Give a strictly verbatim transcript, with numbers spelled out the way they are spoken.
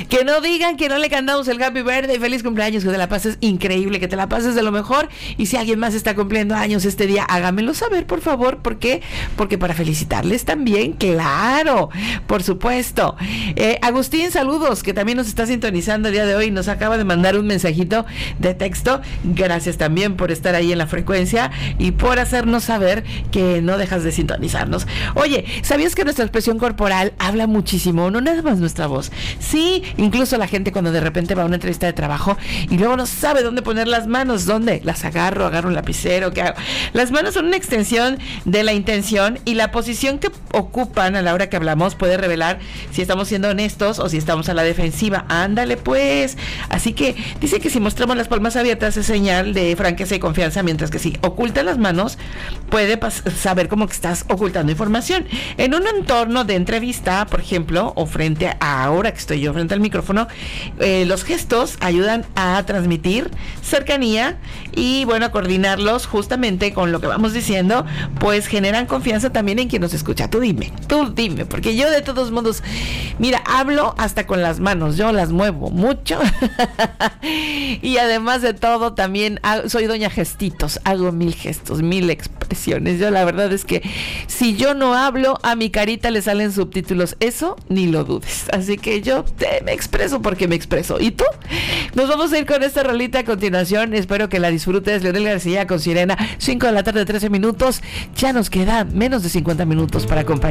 Que no digan que no le cantamos el Happy Birthday, feliz cumpleaños, que te la pases increíble, que te la pases de lo mejor. Y si alguien más está cumpliendo años este día, hágamelo saber, por favor. ¿Por qué? Porque para felicitarles también, claro, por supuesto. Eh, Agustín, saludos, que también nos está sintonizando el día de hoy, nos acaba de mandar un mensajito de texto. Gracias también por estar ahí en la frecuencia y por hacernos saber que no dejas de sintonizarnos. Oye, ¿sabías que nuestra expresión corporal habla muchísimo? No nada más nuestra voz. Sí, incluso la gente cuando de repente va a una entrevista de trabajo y luego no sabe dónde poner las manos. ¿Dónde? Las agarro, agarro un lapicero, ¿qué hago? Las manos son una extensión de la intención y la posición que ocupan a la hora que hablamos puede revelar si estamos siendo honestos o si estamos a la defensiva. Ándale pues. Así que dice que si mostramos las palmas abiertas es señal de franqueza y confianza, mientras que si ocultas las manos puede pas- saber como que estás ocultando información. En un entorno de entrevista, por ejemplo, o frente a ahora que estoy yo frente al micrófono, eh, los gestos ayudan a transmitir cercanía y bueno, a coordinarlos justamente con lo que vamos diciendo, pues generan confianza también en quien nos escucha. Tú dime, tú dime, porque yo de todos modos, mira, hablo hasta con las manos, yo las muevo mucho y además de todo también hago, soy doña gestitos, hago mil gestos, mil expresiones. Yo la verdad es que si yo no hablo, a mi carita le salen subtítulos, eso ni lo dudes. Así que yo te, me expreso porque me expreso. ¿Y tú? Nos vamos a ir con esta rolita a continuación, espero que la disfrutes. Leonel García con Sirena, cinco de la tarde, trece minutos. Ya nos queda menos de cincuenta minutos para acompañar